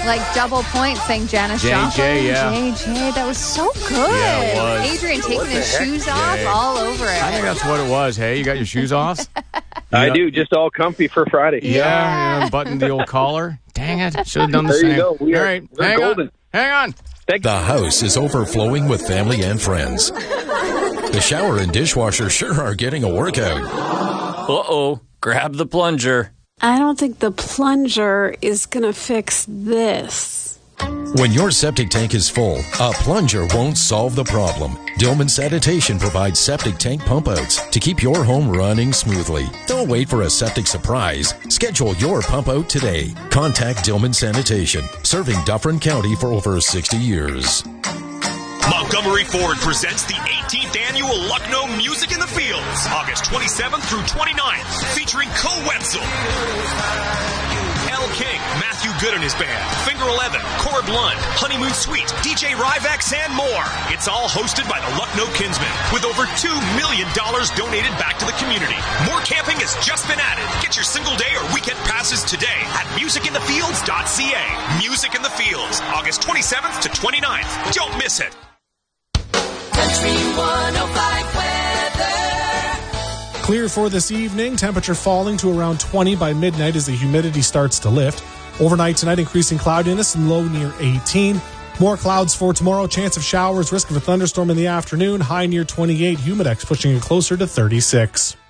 Like double points saying Janis Joplin. JJ, that was so good. Yeah, it was. Adrian taking his shoes off all over it. I think that's what it was. Hey, you got your shoes off? I do, just all comfy for Friday. Yeah, buttoned the old collar. Dang it, should have done the there same. You go. All right, we're golden. Hang on. The house is overflowing with family and friends. The shower and dishwasher sure are getting a workout. Uh-oh, grab the plunger. I don't think the plunger is going to fix this. When your septic tank is full, a plunger won't solve the problem. Dillman Sanitation provides septic tank pump outs to keep your home running smoothly. Don't wait for a septic surprise. Schedule your pump out today. Contact Dillman Sanitation, serving Dufferin County for over 60 years. Montgomery Ford presents the 18th annual Lucknow Music in the Fields, August 27th through 29th, featuring Cole Wetzel, L. King, Matthew Good and his band, Finger 11, Cora Blund, Honeymoon Suite, DJ Ryvex, and more. It's all hosted by the Lucknow Kinsmen, with over $2 million donated back to the community. More camping has just been added. Get your single day or weekend passes today at musicinthefields.ca. Music in the Fields, August 27th to 29th. Don't miss it. Country 105 weather. Clear for this evening. Temperature falling to around 20 by midnight as the humidity starts to lift. Overnight tonight, increasing cloudiness and low near 18. More clouds for tomorrow. Chance of showers. Risk of a thunderstorm in the afternoon. High near 28. Humidex pushing it closer to 36.